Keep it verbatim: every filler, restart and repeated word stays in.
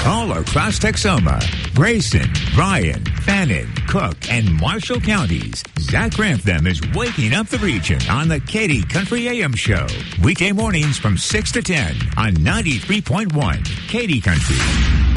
All across Texoma, Grayson, Bryan, Fannin, Cook, and Marshall counties, Zach Grantham is waking up the region on the Katy Country A M Show. Weekday mornings from six to ten on ninety-three point one Katy Country.